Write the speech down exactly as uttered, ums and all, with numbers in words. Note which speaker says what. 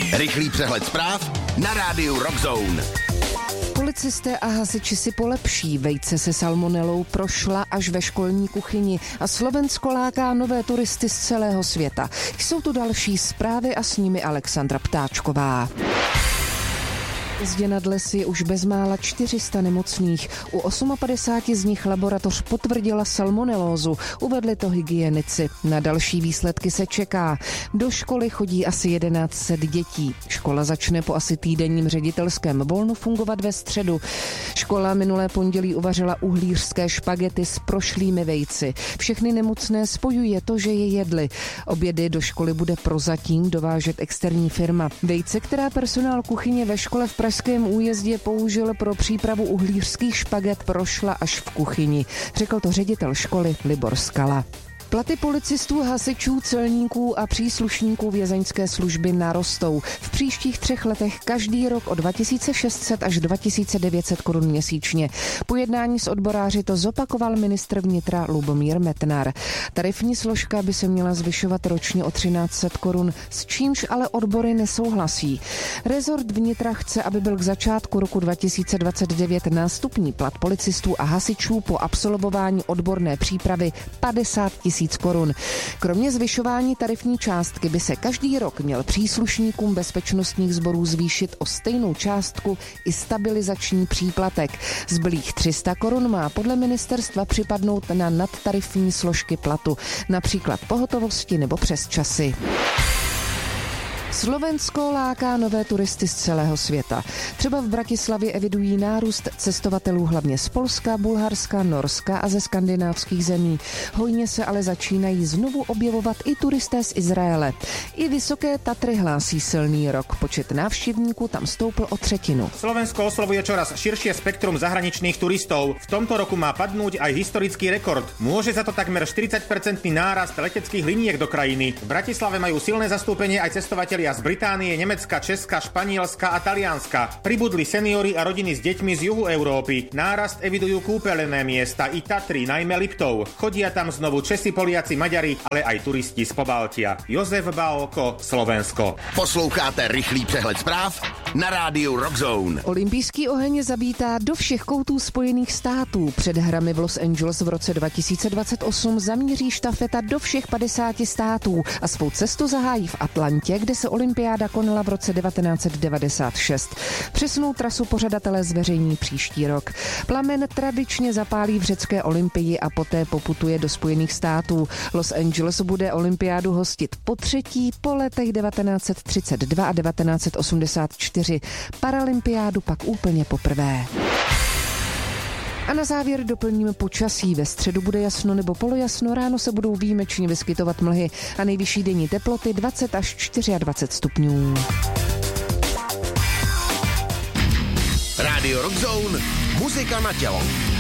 Speaker 1: Rychlý přehled zpráv na rádiu Rockzone.
Speaker 2: Policisté a hasiči si polepší. Vejce se salmonelou prošla až ve školní kuchyni a Slovensko láká nové turisty z celého světa. Jsou tu další zprávy a s nimi Alexandra Ptáčková. Zde nad lesy je už bezmála čtyři sta nemocných. U padesáti osmi z nich laboratoř potvrdila salmonelózu, uvedli to hygienici. Na další výsledky se čeká. Do školy chodí asi jedenáct set dětí. Škola začne po asi týdenním ředitelském volnu fungovat ve středu. Škola minulé pondělí uvařila uhlířské špagety s prošlými vejci. Všechny nemocné spojuje to, že je jedli. Obědy do školy bude prozatím dovážet externí firma. Vejce, která personál kuchyně ve škole v Pražském Újezdě použil pro přípravu uhlířských špaget, prošla až v kuchyni, řekl to ředitel školy Libor Skala. Platy policistů, hasičů, celníků a příslušníků vězeňské služby narostou. V příštích třech letech každý rok o dva tisíce šest set až dva tisíce devět set korun měsíčně. Po jednání s odboráři to zopakoval ministr vnitra Lubomír Metnar. Tarifní složka by se měla zvyšovat ročně o třináct set korun, s čímž ale odbory nesouhlasí. Rezort vnitra chce, aby byl k začátku roku dva tisíce dvacet devět nástupní plat policistů a hasičů po absolvování odborné přípravy padesát tisíc korun. Kromě zvyšování tarifní částky by se každý rok měl příslušníkům bezpečnostních sborů zvýšit o stejnou částku i stabilizační příplatek. Zbylých tři sta korun má podle ministerstva připadnout na nadtarifní složky platu, například pohotovosti nebo přesčasy. Slovensko láká nové turisty z celého světa. Třeba v Bratislavě evidují nárůst cestovatelů hlavně z Polska, Bulharska, Norska a ze skandinávských zemí. Hojně se ale začínají znovu objevovat i turisté z Izraele. I Vysoké Tatry hlásí silný rok. Počet návštěvníků tam stoupl o třetinu.
Speaker 3: Slovensko oslovuje čoraz širšie spektrum zahraničných turistov. V tomto roku má padnúť aj historický rekord. Môže za to takmer štyridsať percent nárast leteckých liniek do krajiny. V Bratislave majú silné zastúpenie aj cestovatelia z Británie, Nemecka, Česka, Španielska a Talianska. Pribudli seniori a rodiny s deťmi z juhu Európy. Nárast evidujú kúpeľné miesta i Tatry, najmä Liptov. Chodia tam znovu Česi, Poliaci, Maďari, ale aj turisti z Pobaltia. Jozef Bálko, Slovensko.
Speaker 1: Posloucháte rychlý přehled zpráv na rádiu Rockzone.
Speaker 2: Olympijský oheň zavítá do všech koutů Spojených států. Před hrami v Los Angeles v roce dva tisíce dvacet osm zamíří štafeta do všech padesáti států a svou cestu zahájí v Atlantě, kde se olympiáda konala v roce devatenáct set devadesát šest. Přesnou trasu pořadatelé zveřejní příští rok. Plamen tradičně zapálí v řecké Olympii a poté poputuje do Spojených států. Los Angeles bude olympiádu hostit po třetí po letech devatenáct set třicet dva a devatenáct set osmdesát čtyři. Paralympiádu pak úplně poprvé. A na závěr doplníme počasí. Ve středu bude jasno nebo polojasno, ráno se budou výjimečně vyskytovat mlhy a nejvyšší denní teploty dvacet až dvacet čtyři stupňů.
Speaker 1: Rádio Rockzone, muzika na tělo.